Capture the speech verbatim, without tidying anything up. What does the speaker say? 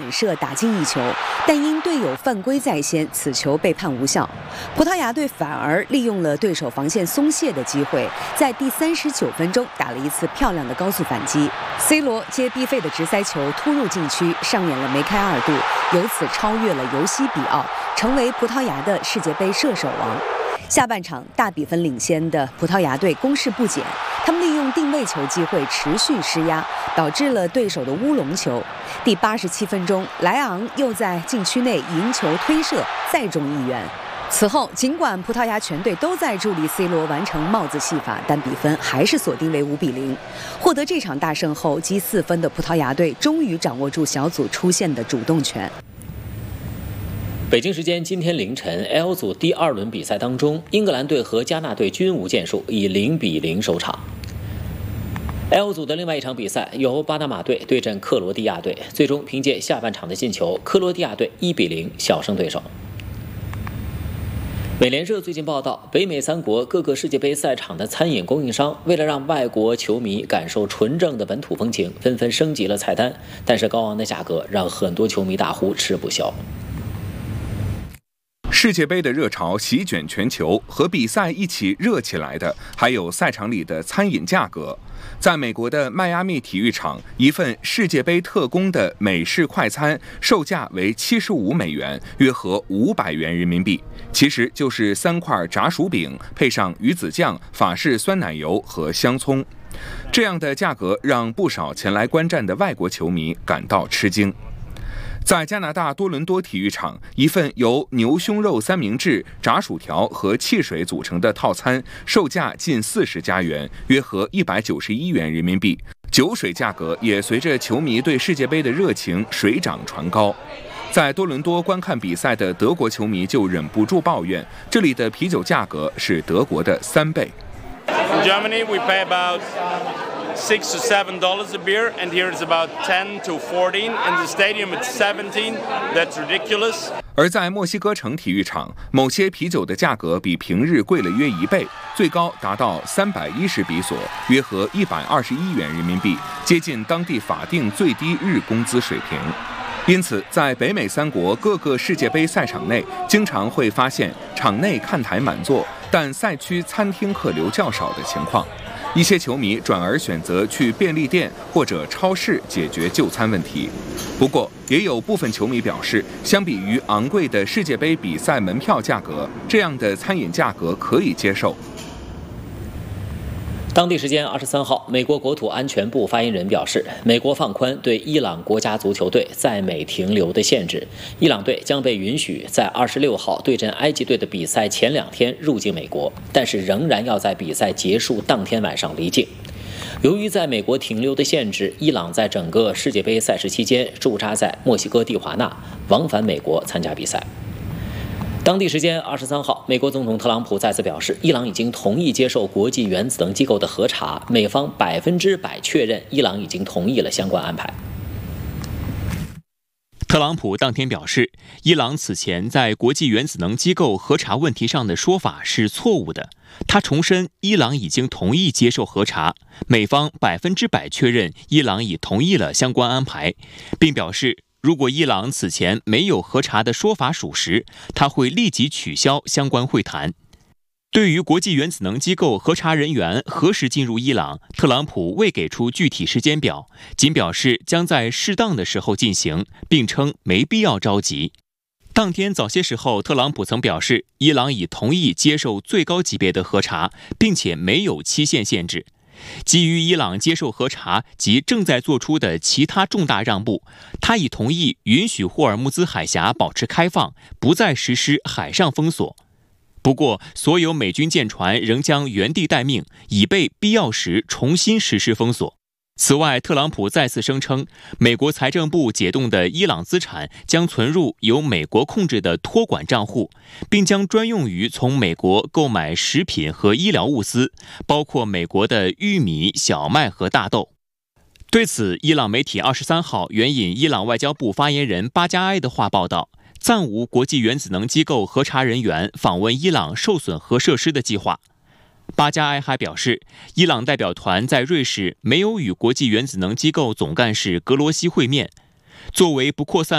射打进一球，但因队友犯规在先，此球被判无效。葡萄牙队反而利用了对手防线松懈的机会，在第三十九分钟打了一次漂亮的高速反击。C 罗接逼费的直塞球突入禁区，上演了梅开二度，由此超越了尤西比奥，成为葡萄牙的世界杯射手王。下半场大比分领先的葡萄牙队攻势不减，他们利用定位球机会持续施压，导致了对手的乌龙球。第八十七分钟，莱昂又在禁区内迎球推射，再中一元。此后，尽管葡萄牙全队都在助力 C 罗完成帽子戏法，但比分还是锁定为五比零。获得这场大胜后，积四分的葡萄牙队终于掌握住小组出线的主动权。 北京时间今天凌晨 L 组第二轮比赛当中，英格兰队和加纳队均无建树，以零比零收场。L 组的另外一场比赛由巴拿马队对阵克罗地亚队，最终凭借下半场的进球，克罗地亚队一比零小胜对手。美联社最近报道，北美三国各个世界杯赛场的餐饮供应商为了让外国球迷感受纯正的本土风情，纷纷升级了菜单，但是高昂的价格让很多球迷大呼吃不消。 世界杯的热潮席卷全球，和比赛一起热起来的还有赛场里的餐饮价格。在美国的迈阿密体育场，一份世界杯特供的美式快餐售价为七十五美元，约合五百元人民币，其实就是三块炸薯饼配上鱼子酱、法式酸奶油和香葱。这样的价格让不少前来观战的外国球迷感到吃惊。在加拿大多伦多体育场，一份由牛胸肉三明治、炸薯条和汽水组成的套餐，售价近四十加元，约合一百九十一元人民币。酒水价格也随着球迷对世界杯的热情水涨船高。在多伦多观看比赛的德国球迷就忍不住抱怨，这里的啤酒价格是德国的三倍。 In Germany, we pay about six to seven dollars a beer, and here it's about ten to fourteen. In the stadium, it's seventeen. That's ridiculous. 而在墨西哥城体育场，某些啤酒的价格比平日贵了约一倍，最高达到三百一十比索，约合一百二十一元人民币，接近当地法定最低日工资水平。因此，在北美三国各个世界杯赛场内，经常会发现场内看台满座，但赛区餐厅客流较少的情况。一些球迷转而选择去便利店或者超市解决就餐问题。不过，也有部分球迷表示，相比于昂贵的世界杯比赛门票价格，这样的餐饮价格可以接受。 当地时间二十三号，美国国土安全部发言人表示，美国放宽对伊朗国家足球队在美停留的限制，伊朗队将被允许在二十六号对阵埃及队的比赛前两天入境美国，但是仍然要在比赛结束当天晚上离境。由于在美国停留的限制，伊朗在整个世界杯赛事期间驻扎在墨西哥蒂华纳，往返美国参加比赛。当地时间二十三号，美国总统特朗普再次表示，伊朗已经同意接受国际原子能机构的核查，美方百分之百确认伊朗已经同意了相关安排。 特朗普当天表示，伊朗此前在国际原子能机构核查问题上的说法是错误的。他重申，伊朗已经同意接受核查，美方百分之百确认伊朗已同意了相关安排，并表示，如果伊朗此前没有核查的说法属实，他会立即取消相关会谈。对于国际原子能机构核查人员何时进入伊朗，特朗普未给出具体时间表，仅表示将在适当的时候进行，并称没必要着急。当天早些时候，特朗普曾表示，伊朗已同意接受最高级别的核查，并且没有期限限制。基于伊朗接受核查及正在做出的其他重大让步，他已同意允许霍尔木兹海峡保持开放，不再实施海上封锁。不过，所有美军舰船仍将原地待命，以备必要时重新实施封锁。此外，特朗普再次声称，美国财政部解冻的伊朗资产将存入由美国控制的托管账户，并将专用于从美国购买食品和医疗物资，包括美国的玉米、小麦和大豆。对此，伊朗媒体二十三号援引伊朗外交部发言人巴加埃的话报道，暂无国际原子能机构核查人员访问伊朗受损核设施的计划。巴加埃还表示，伊朗代表团在瑞士没有与国际原子能机构总干事格罗西会面。作为不扩散